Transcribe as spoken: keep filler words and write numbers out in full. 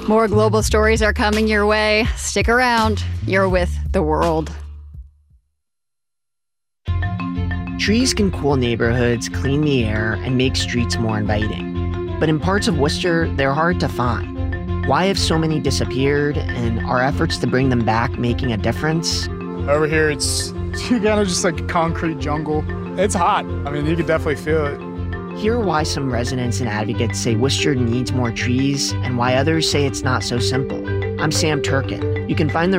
More global stories are coming your way. Stick around. You're with The World. Trees can cool neighborhoods, clean the air, and make streets more inviting. But in parts of Worcester, they're hard to find. Why have so many disappeared, and are efforts to bring them back making a difference? Over here, it's kind of just like a concrete jungle. It's hot. I mean, you could definitely feel it. Hear why some residents and advocates say Worcester needs more trees, and why others say it's not so simple. I'm Sam Turkin. You can find the